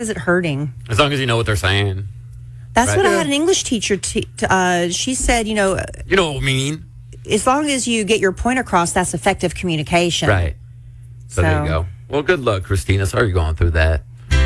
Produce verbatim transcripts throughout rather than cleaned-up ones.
is it hurting? As long as you know what they're saying. That's Right. what I Yeah. had an English teacher. T- t- uh, she said, you know, You know what I mean? as long as you get your point across, that's effective communication. Right. So, there you So- go. Well, good luck, Christina. Sorry you're going through that.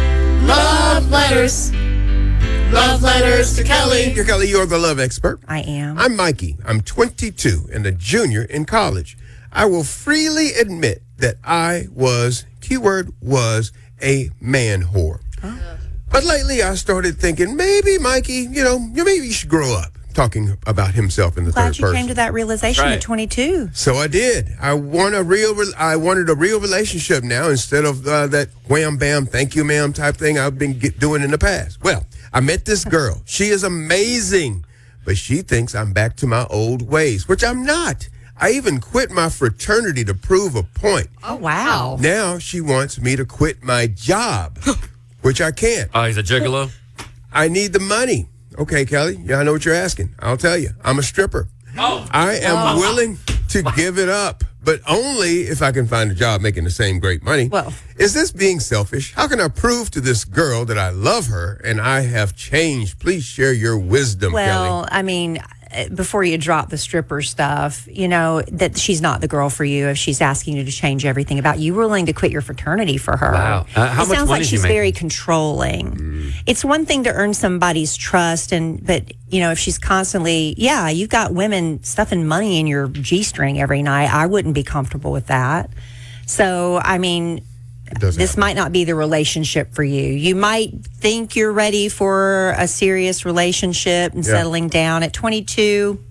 Love letters. Love letters to Kelly. You're Kelly, you're the love expert. I am. I'm Mikey. I'm twenty-two and a junior in college. I will freely admit that I was, keyword was, a man whore. But lately I started thinking maybe, Mikey, you know, you maybe you should grow up. Talking about himself in the Glad third you person. came to that realization Right. at twenty-two. So I did. I want a real. Re- I wanted a real relationship now instead of uh, that wham bam, thank you ma'am type thing I've been get, doing in the past. Well, I met this girl. She is amazing, but she thinks I'm back to my old ways, which I'm not. I even quit my fraternity to prove a point. Oh, wow. Now she wants me to quit my job, which I can't. Oh, he's a gigolo? I need the money. Okay, Kelly. Yeah, I know what you're asking. I'll tell you. I'm a stripper. Oh. I am willing to give it up, but only if I can find a job making the same great money. Well. Is this being selfish? How can I prove to this girl that I love her and I have changed? Please share your wisdom, Well, Kelly. I mean, uh, before you drop the stripper stuff, you know, that she's not the girl for you if she's asking you to change everything about you. Willing to quit your fraternity for her. Wow. Uh, how it much sounds money like is she she's making? very controlling. Mm. It's one thing to earn somebody's trust, and but, you know, if she's constantly, yeah, you've got women stuffing money in your G-string every night. I wouldn't be comfortable with that. So, I mean, does this happen. might not be the relationship for you. You might think you're ready for a serious relationship and Yeah. settling down at twenty-two.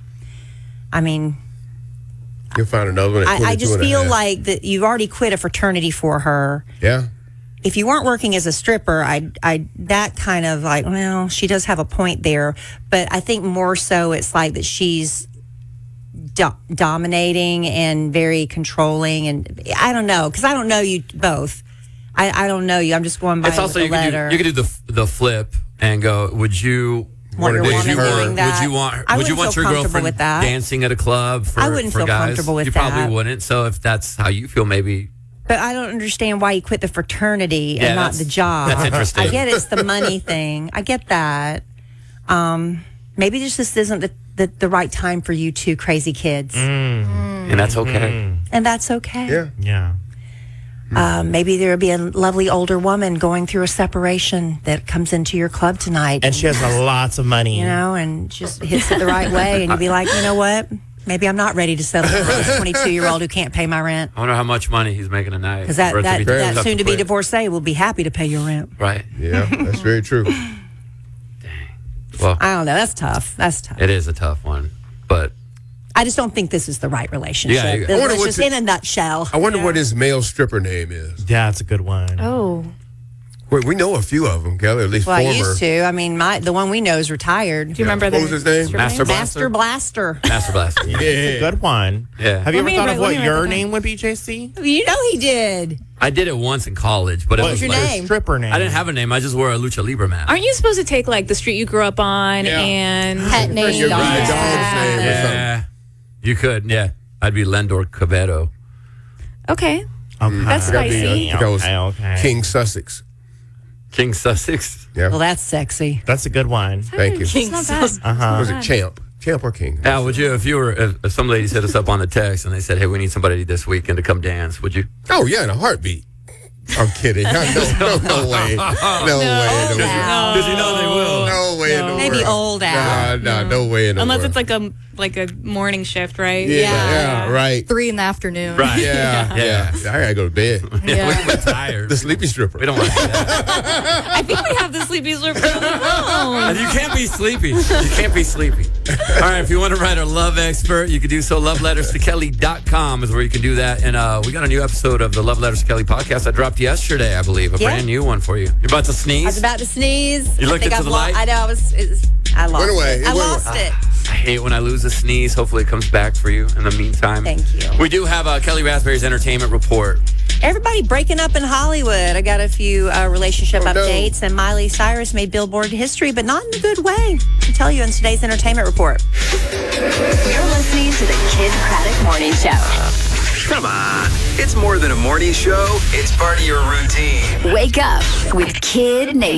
I mean, You'll find another one at I, I twenty-two just and a feel half. like that you've already quit a fraternity for her. Yeah. If you weren't working as a stripper, I, I, that kind of like, well, she does have a point there, but I think more so it's like that she's do- dominating and very controlling, and I don't know because I don't know you both. I, I don't know you. I'm just going by It's also, the you could, letter. do, you could do the the flip and go, would you... Want your would woman you doing want, that? Would you want, I would you wouldn't want feel your comfortable girlfriend with that. dancing at a club for, I wouldn't for feel guys? comfortable with you that. probably wouldn't. So if that's how you feel, maybe... But I don't understand why you quit the fraternity Yeah, and not that's- the job. that's interesting. I get it's the money thing. I get that. Um, maybe this just isn't the, the, the right time for you two crazy kids. And that's okay. And that's okay. Yeah. Yeah. Um, maybe there will be a lovely older woman going through a separation that comes into your club tonight. And she has a lots of money. you know, and just hits it the right way. And you'd be like, you know what? Maybe I'm not ready to settle for this twenty-two-year-old who can't pay my rent. I wonder how much money he's making a night. Because that, for it to that, be that tough to soon-to-be quit. divorcee will be happy to pay your rent. Right. Yeah, that's very true. Well, I don't know. That's tough. That's tough. it is a tough one. But I just don't think this is the right relationship. Yeah, you- I It's wonder what just the- in a nutshell. I wonder what his male stripper name is. Yeah, that's a good one. Oh. Wait, we know a few of them, Kelly, at least Well, I former. used to. I mean, my the one we know is retired. Do you remember What the was his name? Master Master Blaster. Blaster. Master Blaster. It's a good one. Yeah. Have you Let ever me thought write- of let what me write your that down. name would be, J C? You know he did. I did it once in college, but it What was your like, name? Stripper name. I didn't have a name. I just wore a Lucha Libre mask. Aren't you supposed to take like the street you grew up on Yeah. and Pet name. Your dog. dog's name or something. Yeah. You could, yeah. I'd be Lendor Cabedo. Okay. Okay. That's Gotta be, uh, spicy. I think I was Okay, okay. King Sussex. King Sussex. Yeah. Well, that's sexy. That's a good one. Thank you. It's not bad. Uh-huh. Was it Champ? Champ or King? Al, would you, if you were, if, if some ladies hit us up on the text and they said, hey, we need somebody this weekend to come dance, would you? Oh, yeah, in a heartbeat. I'm kidding. No, no, no way. No, way. in the world. Because you know they will. No way in the world. Maybe old Al. Nah, nah, no way in the Unless world. it's like a like a morning shift, right? Yeah, yeah, right. Three in the afternoon. Right. Yeah, yeah. I gotta go to bed. Yeah. We're tired. The sleepy stripper. We don't want to do that. I think we have the sleepy slurper on the phone. And you can't be sleepy. You can't be sleepy. All right, if you want to write a love expert, you can do so. love letters to kelly dot com is where you can do that. And uh, we got a new episode of the Love Letters to Kelly podcast that dropped yesterday, I believe. A Yeah. brand new one for you. You're about to sneeze? I was about to sneeze. You I looked think into I've the lo- light? I know. I was. It was I lost Went away. it. It I went lost away. it. I hate when I lose a sneeze. Hopefully it comes back for you in the meantime. Thank you. We do have uh, Kelly Raspberry's entertainment report. Everybody breaking up in Hollywood. I got a few uh, relationship Oh, no. updates, and Miley Cyrus made Billboard history, but not in a good way. I'll tell you in today's entertainment report. You're listening to the Kid Craddock Morning Show. Come on. It's more than a morning show. It's part of your routine. Wake up with Kid Nation.